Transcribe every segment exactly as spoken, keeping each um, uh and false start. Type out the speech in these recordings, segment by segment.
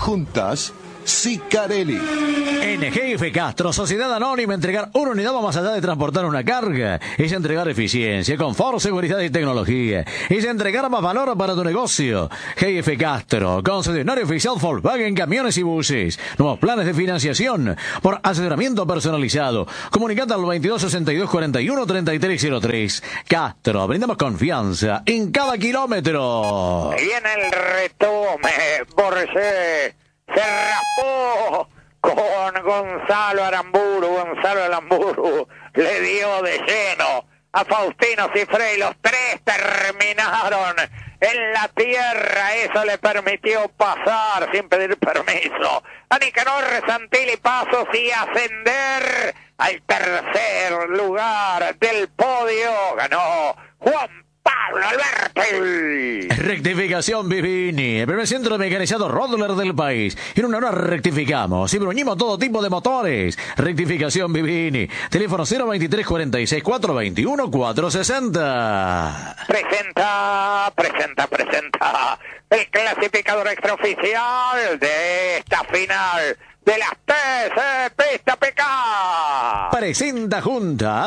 Juntas, Sicarelli. En G F Castro, Sociedad Anónima, entregar una unidad va más allá de transportar una carga. Es entregar eficiencia, confort, seguridad y tecnología. Es entregar más valor para tu negocio. G F Castro, concesionario oficial Volkswagen, camiones y buses. Nuevos planes de financiación por asesoramiento personalizado. Comunicate al veintidós sesenta y dos cuarenta y uno treinta y tres cero tres. Castro, brindamos confianza en cada kilómetro. Y en el retome, Borges se raspó con Gonzalo Aramburu. Gonzalo Aramburu le dio de lleno a Faustino Cifré y los tres terminaron en la tierra. Eso le permitió pasar sin pedir permiso a Nicanor Santilli Pasos y ascender al tercer lugar del podio. Ganó Juan Pablo Alberti. Rectificación Vivini, el primer centro mecanizado Rodler del país. En una hora rectificamos y bruñimos todo tipo de motores. Rectificación Vivini. Teléfono cero veintitrés cuarenta y seis cuatrocientos veintiuno cuatrocientos sesenta. Presenta, presenta, presenta el clasificador extraoficial de esta final de las T C Pista P K. Presenta junta a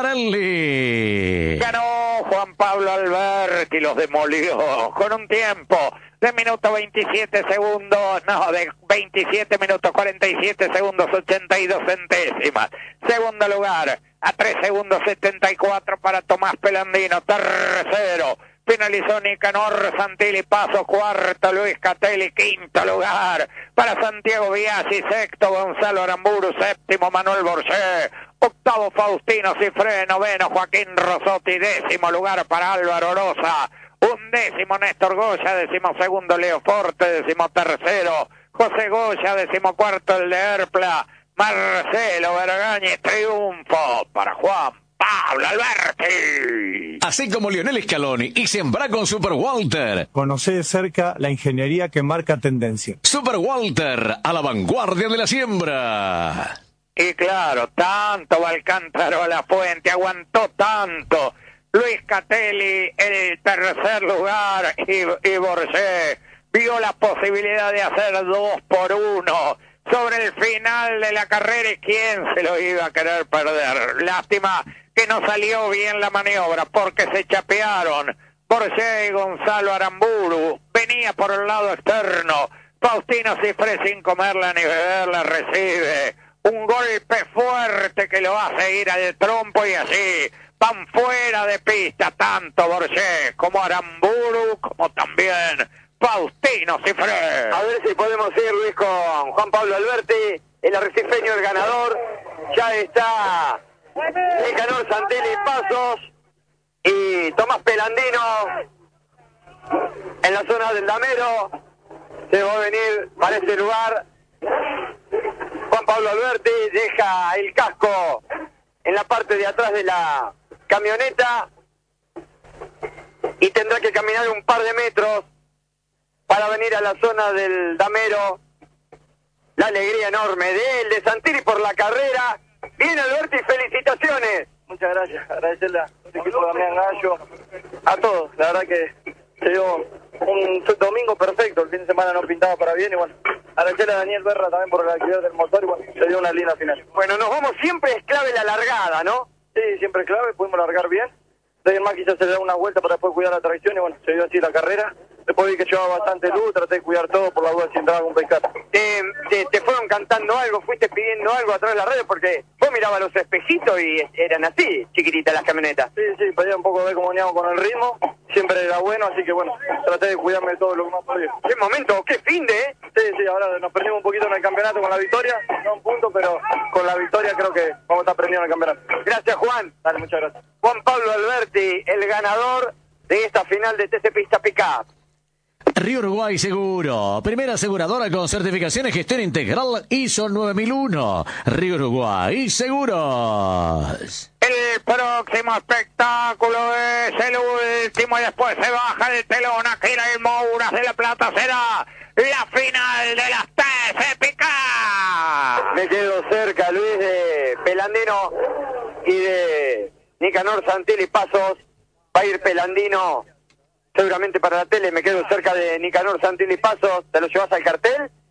Sicarelli. Ganó Juan Pablo Alberti, los demolió con un tiempo de minuto veintisiete segundos, no, de veintisiete minutos cuarenta y siete segundos ochenta y dos centésimas. Segundo lugar, a tres segundos setenta y cuatro para Tomás Pelandino. Tercero finalizó Nicanor Santilli Paso, cuarto Luis Catelli, quinto lugar para Santiago Biasi, sexto Gonzalo Aramburu, séptimo Manuel Borges, octavo Faustino Cifré, noveno Joaquín Rosotti, décimo lugar para Álvaro Rosa, undécimo Néstor Goya, décimo segundo Leo Forte, décimo tercero José Goya, décimo cuarto el de Erpla, Marcelo Bergañez. Triunfo para Juan Pablo Alberti. Así como Lionel Scaloni y Sembra con Super Walter. Conoce de cerca la ingeniería que marca tendencia. Super Walter, a la vanguardia de la siembra. Y claro, tanto Valcántaro a la Fuente, aguantó tanto Luis Catelli el tercer lugar y, y Borges vio la posibilidad de hacer dos por uno sobre el final de la carrera y quién se lo iba a querer perder. Lástima que no salió bien la maniobra porque se chapearon Borges y Gonzalo Aramburu. Venía por el lado externo Faustino Cifré sin comerla ni beberla, recibe un golpe fuerte que lo hace ir al trompo y así van fuera de pista tanto Borges como Aramburu como también Faustino Cifré. A ver si podemos ir, Luis, con Juan Pablo Alberti, el arrecifeño, el ganador. Ya está Nicanor Santilli Pasos y Tomás Pelandino en la zona del Damero. Se va a venir para este lugar. Juan Pablo Alberti deja el casco en la parte de atrás de la camioneta y tendrá que caminar un par de metros para venir a la zona del Damero. La alegría enorme de él, de Santilli por la carrera. Bien, Alberti, felicitaciones. Muchas gracias, agradecerle al equipo de Damián Gallo, a todos. La verdad que se dio un domingo perfecto, el fin de semana no pintaba para bien y bueno, agradecerle a Daniel Berra también por la actividad del motor y bueno, se dio una linda final. Bueno, nos vamos, siempre es clave la largada, ¿no? Sí, siempre es clave, pudimos largar bien. Daniel más quizás se le da una vuelta para después cuidar la tracción y bueno, se dio así la carrera. Después vi que llevaba bastante luz, traté de cuidar todo por la duda si entraba algún pescado. ¿Te, te, ¿Te fueron cantando algo, fuiste pidiendo algo a través de las redes? Porque vos mirabas los espejitos y eran así, chiquititas las camionetas. Sí, sí, podía un poco ver cómo veníamos con el ritmo. Siempre era bueno, así que bueno, traté de cuidarme de todo lo que más podía. ¿Qué momento? ¿Qué fin de? ¿eh? Sí, sí, ahora nos perdimos un poquito en el campeonato con la victoria. No un punto, pero con la victoria creo que vamos a estar prendidos en el campeonato. Gracias, Juan. Dale, muchas gracias. Juan Pablo Alberti, el ganador de esta final de T C Pista Pickup. Río Uruguay Seguro, primera aseguradora con certificación en gestión integral I S O nueve mil uno. Río Uruguay Seguros. El próximo espectáculo es el último y después se baja el telón. Aquí en el Mouras de la Plata será la final de las T C P K. Me quedo cerca, Luis, de Pelandino y de Nicanor Santilli Pasos. Va a ir Pelandino seguramente para la tele. Me quedo cerca de Nicanor Santilli Pasos. ¿Te lo llevas al cartel?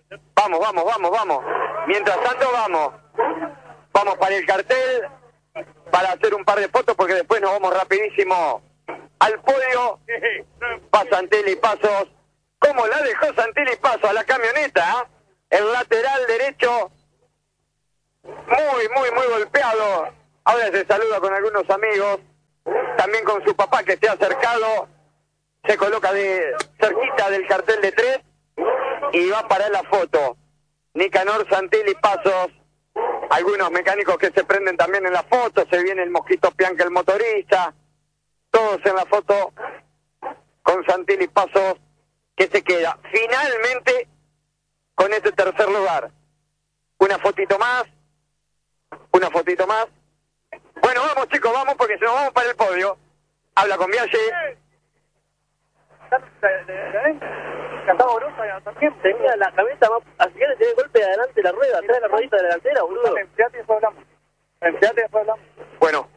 Vamos, vamos, vamos, vamos. Mientras tanto, vamos. Vamos para el cartel, para hacer un par de fotos, porque después nos vamos rapidísimo al podio. Va Santilli Pasos. ¿Cómo la dejó Santilli Pasos a la camioneta? ¿Eh? El lateral derecho, muy, muy, muy golpeado. Ahora se saluda con algunos amigos, también con su papá que se ha acercado. Se coloca de cerquita del cartel de tres y va para la foto. Nicanor Santilli Pasos, algunos mecánicos que se prenden también en la foto, se viene el Mosquito Pianca, el motorista, todos en la foto con Santilli Pasos, que se queda finalmente con ese tercer lugar. Una fotito más, una fotito más. Bueno, vamos chicos, vamos porque si nos vamos para el podio. Habla con Viaggi. Cantaba Orosa también, tenía la cabeza más hacia adelante, tenía golpe de adelante de la rueda, atrás de la ruedita de la delantera, boludo. Enfriate y después hablamos. Enfriate y después hablamos. Bueno.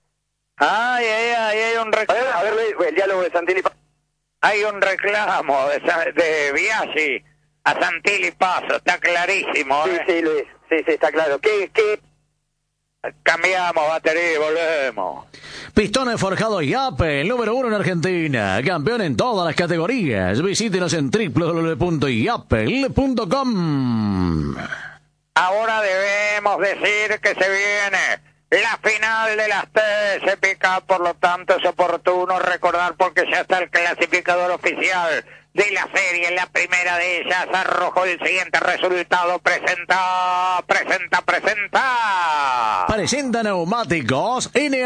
Ay, ay, ay, hay un reclamo. A ver, a ver el diálogo de Santilli Pasos. Hay un reclamo de, de Viaggi a Santilli Pasos, está clarísimo. Sí, ¿eh? sí, Luis, sí, sí, está claro. ¿Qué, qué? Cambiamos batería y volvemos. Pistones forjados Yape, el número uno en Argentina, campeón en todas las categorías. Visítenos en doble u doble u doble u punto yapel punto com. Ahora debemos decir que se viene la final de las T S P K, por lo tanto es oportuno recordar porque ya está el clasificador oficial de la serie. La primera de ellas arrojó el siguiente resultado. Presenta, presenta, presenta. Presenta Neumáticos N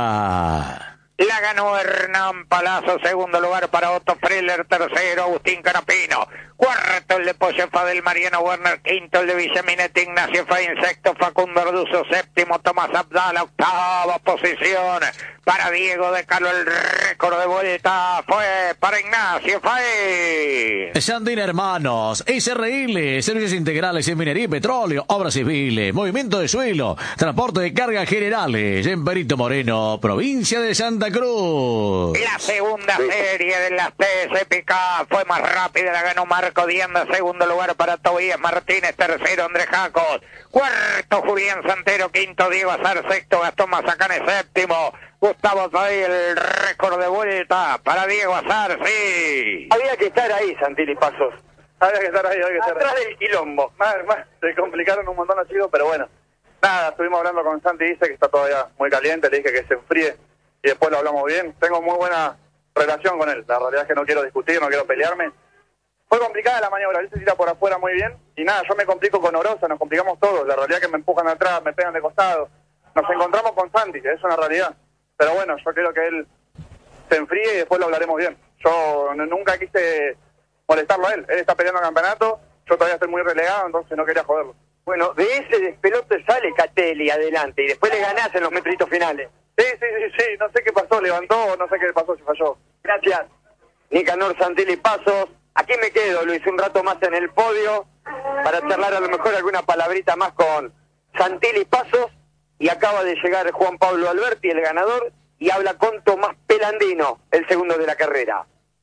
A. La ganó Hernán Palazzo, segundo lugar para Otto Friller, tercero Agustín Carapino, cuarto el de Poyefa del Mariano Werner, quinto el de Villaminetti Ignacio Fein, sexto Facundo Arduzo, séptimo Tomás Abdala, octava posición para Diego de Calo, el récord de vuelta fue para Ignacio Fein. Sandin Hermanos, S R L, servicios integrales en minería y petróleo, obras civiles, movimiento de suelo, transporte de cargas generales, en Perito Moreno, provincia de Santa Cruz. La segunda serie de las T S P K fue más rápida, la ganó Marco Dianda, segundo lugar para Tobías Martínez, tercero Andrés Jacos, cuarto Julián Santero, quinto Diego Azar, sexto Gastón Mazacane, séptimo Gustavo Zay, el récord de vuelta para Diego Azar, sí. Había que estar ahí, Santilli Pasos. Había que estar ahí, había que estar Atrás ahí. del quilombo. Más, más, se complicaron un montón los chicos, pero bueno. Nada, estuvimos hablando con Santi, dice que está todavía muy caliente, le dije que se enfríe y después lo hablamos bien. Tengo muy buena relación con él, la realidad es que no quiero discutir, no quiero pelearme. Fue complicada la maniobra, él se tira por afuera muy bien y nada, yo me complico con Orosa, nos complicamos todos, la realidad es que me empujan atrás, me pegan de costado. Nos encontramos con Santi, que es una realidad. Pero bueno, yo quiero que él se enfríe y después lo hablaremos bien. Yo nunca quise molestarlo a él, él está peleando el campeonato, yo todavía estoy muy relegado, entonces no quería joderlo. Bueno, de ese despelote sale Catelli adelante y después le ganás en los metritos finales. Sí, sí, sí, sí, no sé qué pasó, levantó, no sé qué pasó, si falló. Gracias. Nicanor Santilli Pasos. Aquí me quedo, Luis, un rato más en el podio para charlar a lo mejor alguna palabrita más con Santilli Pasos. Y acaba de llegar Juan Pablo Alberti, el ganador, y habla con Tomás Pelandino, el segundo de la carrera.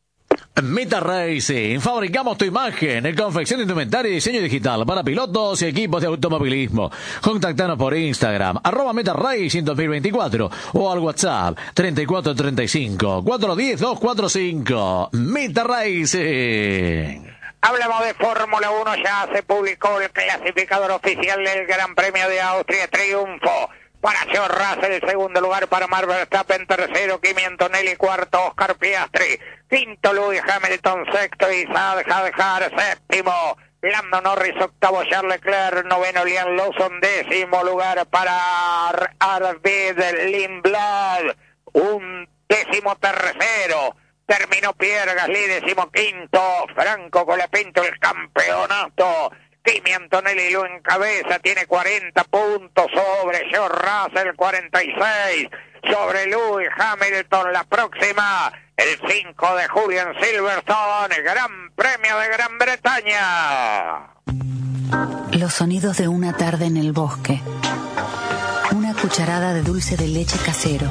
Meta Racing, fabricamos tu imagen, en confección de indumentaria y diseño digital para pilotos y equipos de automovilismo. Contactanos por Instagram, arroba Meta Racing dos mil veinticuatro o al WhatsApp treinta y cuatro treinta y cinco, cuatrocientos diez, doscientos cuarenta y cinco. Meta Racing. Hablamos de Fórmula uno, ya se publicó el clasificador oficial del Gran Premio de Austria, triunfo para George Russell, segundo lugar para Max Verstappen, tercero Kimi Antonelli, cuarto Oscar Piastri, quinto Lewis Hamilton, sexto Isaac Hadjar, séptimo Lando Norris, octavo Charles Leclerc, noveno Liam Lawson, décimo lugar para Arvid Lindblad, un décimo tercero terminó Pierre Gasly, décimo quinto Franco Colapinto, el campeonato. Kimi Antonelli lo encabeza, tiene cuarenta puntos sobre George Russell, cuarenta y seis sobre Lewis Hamilton. La próxima, el cinco de julio en Silverstone, Gran Premio de Gran Bretaña. Los sonidos de una tarde en el bosque. Una cucharada de dulce de leche casero.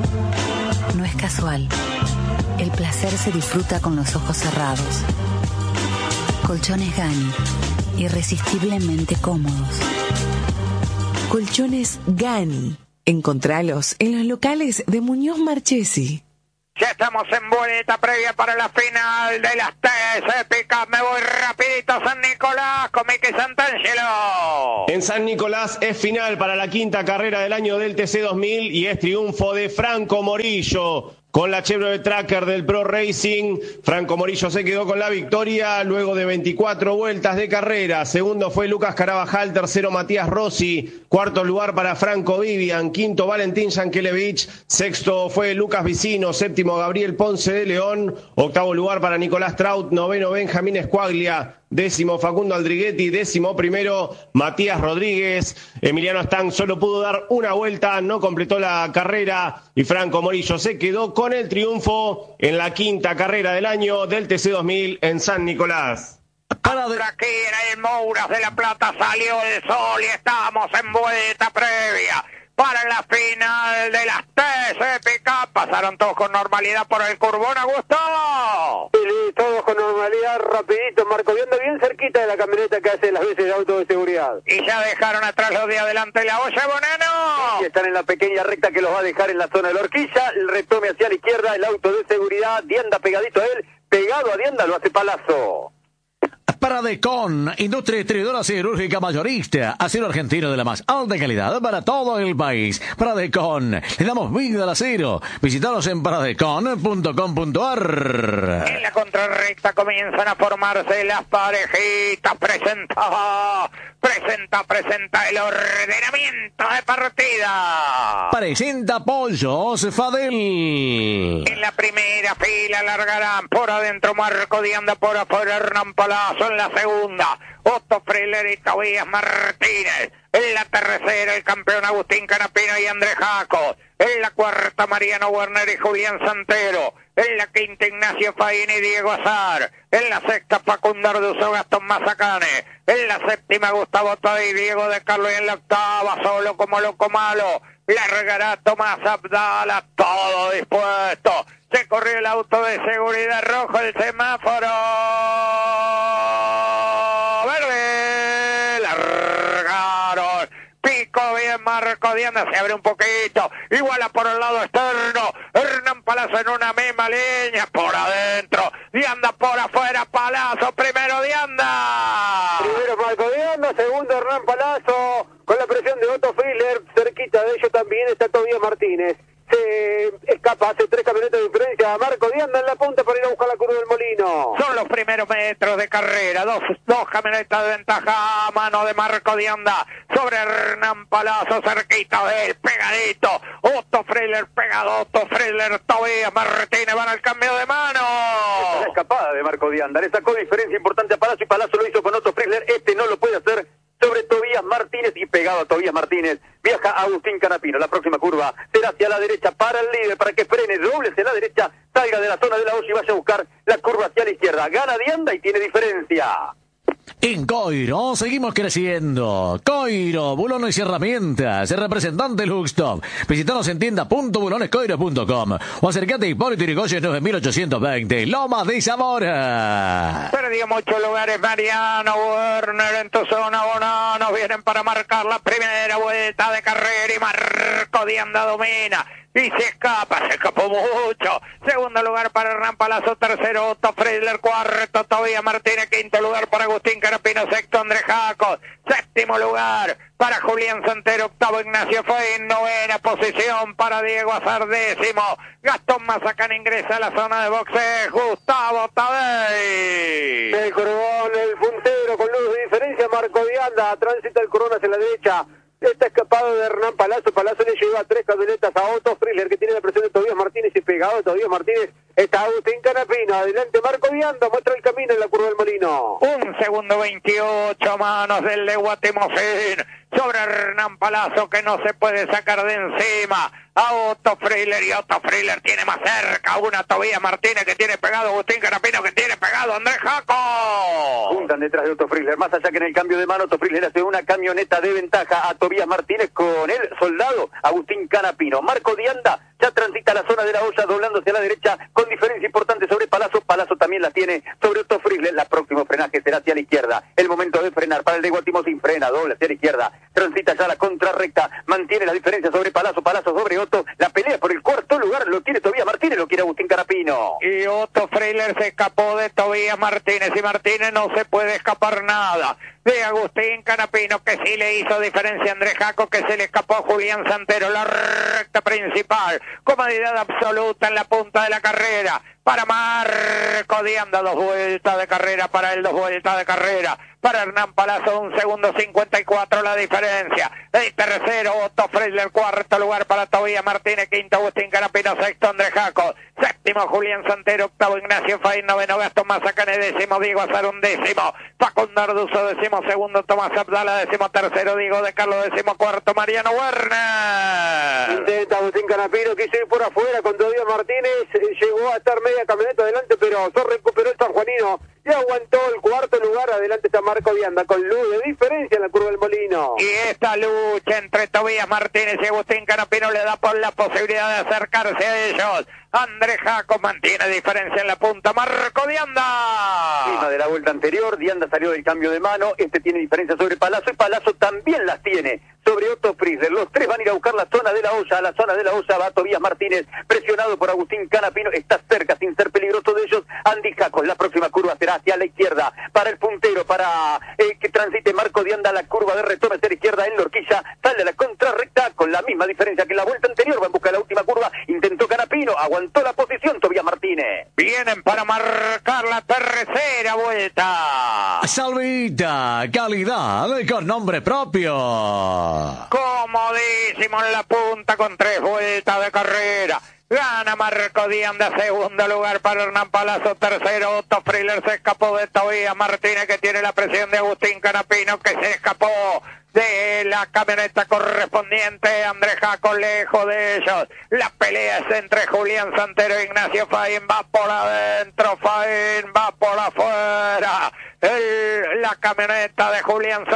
No es casual. El placer se disfruta con los ojos cerrados. Colchones Gani, irresistiblemente cómodos. Colchones Gani. Encontralos en los locales de Muñoz Marchesi. Ya estamos en vuelta previa para la final de las T C Pickup. Me voy rapidito a San Nicolás con Miki Santangelo. En San Nicolás es final para la quinta carrera del año del T C dos mil y es triunfo de Franco Morillo. Con la Chevrolet Tracker del Pro Racing, Franco Morillo se quedó con la victoria luego de veinticuatro vueltas de carrera. Segundo fue Lucas Carabajal, tercero Matías Rossi, cuarto lugar para Franco Vivian, quinto Valentín Yankelevich, sexto fue Lucas Vicino, séptimo Gabriel Ponce de León, octavo lugar para Nicolás Traut, noveno Benjamín Escuaglia, décimo Facundo Aldriguetti, décimo primero Matías Rodríguez. Emiliano Stang solo pudo dar una vuelta, no completó la carrera y Franco Morillo se quedó con el triunfo en la quinta carrera del año del T C dos mil en San Nicolás. Para de... Aquí en el Mouras de la Plata salió el sol y estamos en vuelta previa para la final de las T C Pickup. Pasaron todos con normalidad por el curbón, Augusto. Sí, todos con normalidad, rapidito, Marco, viendo bien cerquita de la camioneta que hace las veces de auto de seguridad. Y ya dejaron atrás los de adelante la olla, Bonano. Y están en la pequeña recta que los va a dejar en la zona de la horquilla. El retome hacia la izquierda, el auto de seguridad, Dianda pegadito a él, pegado a Dianda lo hace Palazzo. Para Decon, industria distribuidora siderúrgica mayorista, acero argentino de la más alta calidad para todo el país. Para Decon, le damos vida al acero. Visítanos en paradecon punto com punto ar. En la contrarrecta comienzan a formarse las parejitas. Presenta, presenta, presenta el ordenamiento de partida. Presenta Pollos Fadel. En la primera fila largarán por adentro Marco Dianda, por afuera Hernán Palazzo. En la segunda, Otto Freller y Tobías Martínez. En la tercera, el campeón Agustín Canapino y Andrés Jaco. En la cuarta, Mariano Werner y Julián Santero. En la quinta, Ignacio Faín y Diego Azar. En la sexta, Facundo Arduzo, Gastón Mazacane. En la séptima, Gustavo Todd y Diego de Carlos. Y en la octava, solo como loco malo, largará Tomás Abdala. Todo dispuesto. Se corrió el auto de seguridad rojo, el semáforo verde. Largaron. Pico bien Marco Dianda, se abre un poquito. Iguala por el lado externo. Hernán Palazzo en una misma línea. Por adentro. Dianda por afuera. Palazzo. Primero Dianda. Primero Marco Dianda. Segundo Hernán Palazzo. Con la presión de Otto Friedler. Cerquita de ellos también está Tobías Martínez. Se escapa, hace tres camionetas de diferencia a Marco Dianda en la punta para ir a buscar la curva del Molino. Son los primeros metros de carrera, dos, dos camionetas de ventaja a mano de Marco Dianda sobre Hernán Palazzo, cerquita de él, pegadito, Otto Freller pegado, Otto Freller, Tobías Martínez van al cambio de mano. Esta es la escapada de Marco Dianda, le sacó diferencia importante a Palazzo y Palazzo lo hizo con Otto Freller, este no lo puede hacer sobre Tobías Martínez y pegado a Tobías Martínez viaja Agustín Canapino. La próxima curva será hacia la derecha para el líder, para que frene, doble hacia la derecha, salga de la zona de la olla y vaya a buscar la curva hacia la izquierda. Gana Dianda y tiene diferencia. En Coiro seguimos creciendo. Coiro, bulones y herramientas. El representante Luxtop. Visítanos en tienda punto bulones coiro punto com o acercate a Hipólito Yrigoyen nueve mil ochocientos veinte, Lomas de Zamora. Perdió muchos lugares Mariano Werner en tu zona. Bonano vienen para marcar la primera vuelta de carrera y Marco Dianda domina. Y se escapa, se escapó mucho. Segundo lugar para Hernán Palazzo, tercero Otto Freidler, cuarto Tobías Martínez, quinto lugar para Agustín Canapino, sexto Andrés Jaco, séptimo lugar para Julián Santero, octavo Ignacio Fein, novena posición para Diego Azar, décimo Gastón Mazacán ingresa a la zona de boxeo, Gustavo Tadei. El Corbón, el puntero con luz de diferencia, Marco Dianda, transita el Corona hacia la derecha. Está escapado de Hernán Palazzo. Palazzo le lleva tres camionetas a Otto Friedler, que tiene la presión de Tobías Martínez, y pegado a Tobías Martínez está Agustín Canapino. Adelante Marco Dianda, muestra el camino en la curva del Molino. Un segundo veintiocho a manos del de Guatemofín sobre Hernán Palazzo, que no se puede sacar de encima a Otto Friedler, y Otto Friedler tiene más cerca una Tobías Martínez que tiene pegado, Agustín Canapino que tiene pegado, Andrés Jaco. Punta Abultan detrás de Otto Frizzler. Más allá que en el cambio de mano, Otto Frizzler hace una camioneta de ventaja a Tobías Martínez con el soldado Agustín Canapino. Marco Dianda ya transita la zona de la olla, doblándose a la derecha con diferencia importante sobre Palazzo. Palazzo también la tiene sobre Otto Frizzler. La próximo frenaje será hacia la izquierda. El momento de frenar para el de Guatimosín. Frena, doble hacia la izquierda. Transita ya la contrarrecta. Mantiene la diferencia sobre Palazzo. Palazzo sobre Otto. La pelea por el cuarto lugar lo tiene Tobías Martínez, lo quiere Agustín Canapino. Y Otto Frizzler se escapó de Tobías Martínez. Y Martínez no se puede escapar nada de Agustín Canapino, que sí le hizo diferencia a Andrés Jaco, que se le escapó a Julián Santero. La recta principal, comodidad absoluta en la punta de la carrera para Marco Dianda. Dos vueltas de carrera para él, dos vueltas de carrera para Hernán Palazzo, un segundo cincuenta y cuatro la diferencia. El tercero Otto Frizzler, cuarto lugar para Tobías Martínez, quinto Agustín Canapino, sexto Andrés Jaco, séptimo Julián Santero, octavo Ignacio Faín, noveno Gastón Mazacane, décimo Diego Azar, undécimo Facundo Arduzo, décimo segundo Tomás Abdala, décimo tercero Diego de Carlos, décimo cuarto Mariano Werner. Intenta Agustín Canapino, quiso ir por afuera con Tobías Martínez, llegó a estar media camioneta adelante, pero se recuperó el sanjuanino y aguantó el cuarto lugar. Adelante está Marco Dianda con luz de diferencia en la curva del Molino. Y esta lucha entre Tobías Martínez y Agustín Canapino le da por la posibilidad de acercarse a ellos. Andrés Jaco mantiene diferencia en la punta. Marco Dianda. Misma de la vuelta anterior, Dianda salió del cambio de mano. Este tiene diferencia sobre Palazzo y Palazzo también las tiene sobre Otto Frizzler. Los tres van a ir a buscar la zona de la olla. A la zona de la olla va Tobías Martínez, presionado por Agustín Canapino. Está cerca, sin ser peligroso de ellos, Andy Jaco. La próxima curva será hacia la izquierda para el puntero, para eh, que transite Marco Dianda. La curva de retorno hacia la izquierda en la horquilla. Sale a la contrarrecta con la misma diferencia que la vuelta anterior. Va en busca de la última curva. Intentó Canapino, aguantó la posición Tobías Martínez. Vienen para marcar la tercera vuelta. Salvita, calidad con nombre propio. Comodísimo en la punta con tres vueltas de carrera. Gana Marco Dianda, segundo lugar para Hernán Palazzo, tercero Otto Frizzler. Se escapó de Tobías Martínez, que tiene la presión de Agustín Canapino, que se escapó de la camioneta correspondiente. Andrés Jaco lejos de ellos. La pelea es entre Julián Santero e Ignacio Faín. Va por adentro Faín, va por afuera El, la camioneta de Julián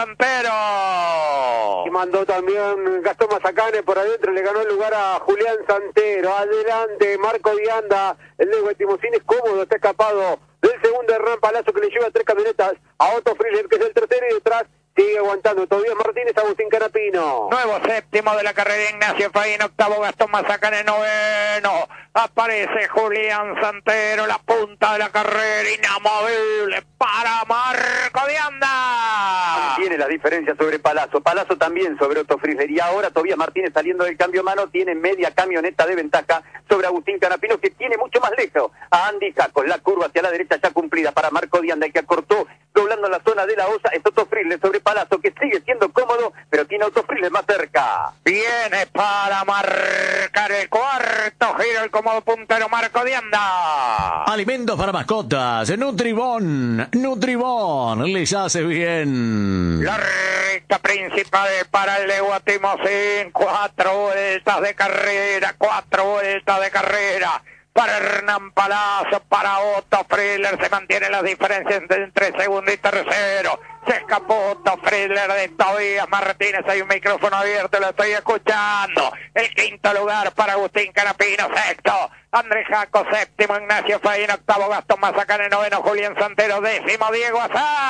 Santero. Y mandó también Gastón Mazacane por adentro, le ganó el lugar a Julián Santero. Adelante Marco Dianda, el de Guatimosín es cómodo, está escapado del segundo Hernán Palazzo, que le lleva tres camionetas a Otto Frizzler, que es el tercero, y detrás sigue aguantando Tobías Martínez, Agustín Canapino. Nuevo séptimo de la carrera Ignacio Faín, octavo Gastón Mazacane, noveno aparece Julián Santero, la punta de la carrera, inamovible para Marco Dianda. Tiene la diferencia sobre Palazzo, Palazzo también sobre Otto Frizzler, y ahora Tobías Martínez, saliendo del cambio a mano, tiene media camioneta de ventaja sobre Agustín Canapino, que tiene mucho más lejos a Andy Jaco. La curva hacia la derecha ya cumplida para Marco Dianda, el que acortó doblando en la zona de la osa es Otto Frizzler sobre Palazzo, que sigue siendo cómodo, pero tiene Otto Frizzler más cerca. Viene para marcar el cuarto giro el cómodo puntero Marco Dianda. Alimentos para mascotas, Nutribón, Nutribón, les hace bien. La recta principal para el de Guatimosín, cuatro vueltas de carrera, cuatro vueltas de carrera. Para Hernán Palazzo, para Otto Frizzler, se mantienen las diferencias entre segundo y tercero. Se escapó Otto Frizzler de Tobías Martínez. Hay un micrófono abierto, lo estoy escuchando. El quinto lugar para Agustín Canapino, sexto Andrés Jaco, séptimo Ignacio Faín, octavo Gastón Mazacane, noveno Julián Santero, décimo Diego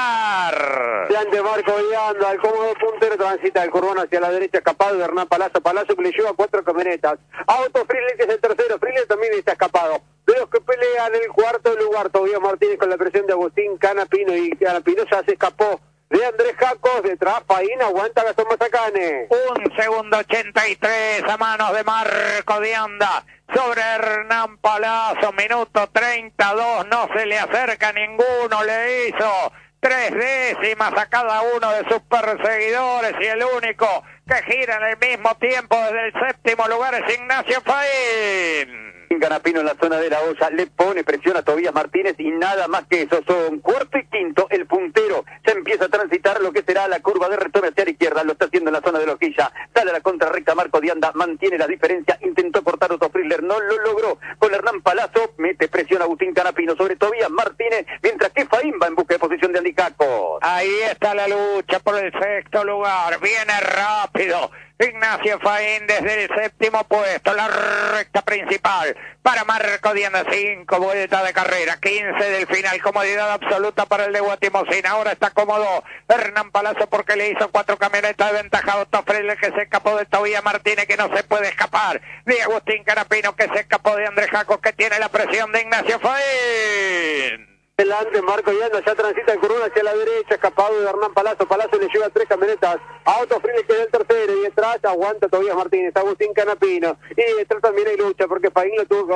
Azar. Delante Marco Dianda, el cómodo puntero, transita el curvón hacia la derecha, escapado de Hernán Palazzo, Palazzo que le lleva cuatro camionetas. A Otto Frizzler, que es el tercero, Frizzler también está escapado. De los que pelean el cuarto lugar, Tobías Martínez con la presión de Agustín Canapino, y Canapino ya se escapó de Andrés Jaco. Detrás Faín, aguanta Gastón Mazacane. Un segundo ochenta y tres a manos de Marco Dianda sobre Hernán Palazzo, minuto treinta y dos, no se le acerca ninguno, le hizo tres décimas a cada uno de sus perseguidores, y el único que gira en el mismo tiempo desde el séptimo lugar es Ignacio Faín. Canapino en la zona de la olla, le pone presión a Tobías Martínez, y nada más que eso. Son cuarto y quinto, el puntero se empieza a transitar transitar lo que será la curva de retorno hacia la izquierda, lo está haciendo en la zona de la hojilla, sale a la contrarrecta Marco Dianda, mantiene la diferencia, intentó cortar Otto Friedler, no lo logró, con Hernán Palazzo, mete presión Agustín Canapino sobre Tobías Martínez, mientras que Faín va en busca de posición de Andy Cacos. Ahí está la lucha por el sexto lugar, viene rápido Ignacio Faín desde el séptimo puesto, la recta principal para Marco Dianda, cinco vueltas de carrera, quince del final, comodidad absoluta para el de Guatimocín. Ahora está cómodo Hernán Palazzo porque le hizo cuatro camionetas de ventaja a Otto Friedler, que se escapó de Tobías Martínez, que no se puede escapar de Agustín Canapino, que se escapó de Andrés Jacos, que tiene la presión de Ignacio Faín. Delante Marco Dianda ya transita el curvón hacia la derecha, escapado de Hernán Palazzo. Palazzo le lleva tres camionetas a Otto Friedler, que es el tercero, y detrás aguanta Tobías Martínez, Agustín Canapino, y detrás también hay lucha porque Faín lo tuvo que